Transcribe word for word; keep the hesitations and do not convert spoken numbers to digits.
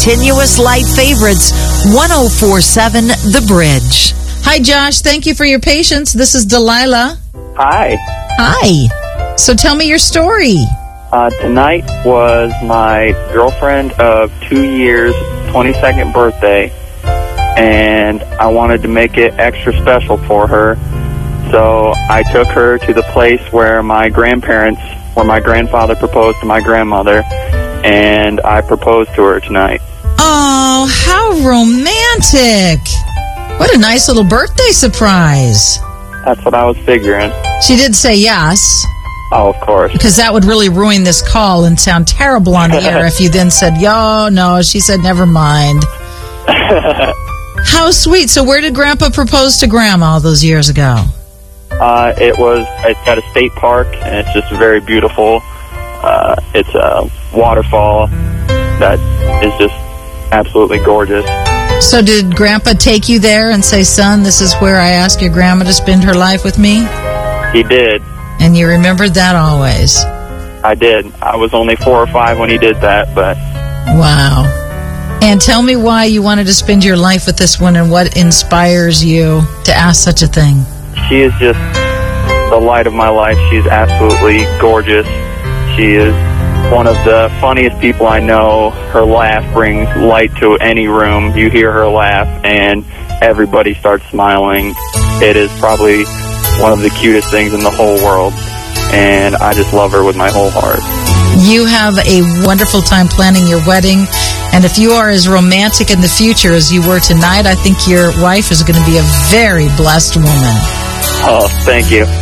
continuous light favorites, one oh four point seven The Bridge. Hi, Josh. Thank you for your patience. This is Delilah. Hi. Hi. So tell me your story. Uh, tonight was my girlfriend of two years, twenty-second birthday, and I wanted to make it extra special for her. So I took her to the place where my grandparents, where my grandfather proposed to my grandmother, and I proposed to her tonight. Oh, how romantic. What a nice little birthday surprise. That's what I was figuring. She did say yes. Oh, of course. Because that would really ruin this call and sound terrible on the air if you then said, yo, no. She said, never mind. How sweet. So where did Grandpa propose to Grandma all those years ago? Uh, it was it's at a state park, and it's just very beautiful. Uh, it's a waterfall that is just absolutely gorgeous. So did Grandpa take you there and say, son, this is where I asked your grandma to spend her life with me? He did. And you remembered that always? I did. I was only four or five when he did that, but... Wow. And tell me why you wanted to spend your life with this one and what inspires you to ask such a thing. She is just the light of my life. She's absolutely gorgeous. She is one of the funniest people I know. Her laugh brings light to any room. You hear her laugh, and everybody starts smiling. It is probably one of the cutest things in the whole world, and I just love her with my whole heart. You have a wonderful time planning your wedding, and if you are as romantic in the future as you were tonight, I think your wife is going to be a very blessed woman. Oh, thank you.